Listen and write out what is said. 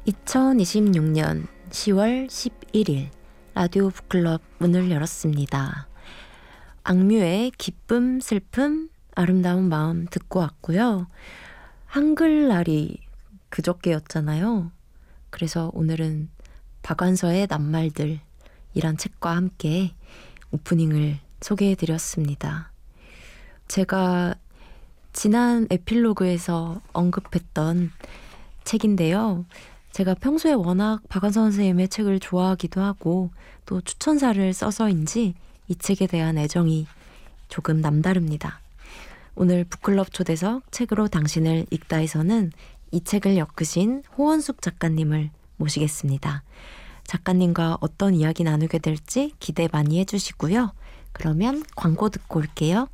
2026년 10월 11일 라디오 북클럽 문을 열었습니다. 악뮤의 기쁨, 슬픔, 아름다운 마음 듣고 왔고요. 한글날이 그저께였잖아요. 그래서 오늘은 박완서의 낱말들이란 책과 함께 오프닝을 소개해드렸습니다. 제가 지난 에필로그에서 언급했던 책인데요. 제가 평소에 워낙 박완서 선생님의 책을 좋아하기도 하고 또 추천사를 써서인지 이 책에 대한 애정이 조금 남다릅니다. 오늘 북클럽 초대석 책으로 당신을 읽다에서는 이 책을 엮으신 호원숙 작가님을 모시겠습니다. 작가님과 어떤 이야기 나누게 될지 기대 많이 해주시고요. 그러면 광고 듣고 올게요.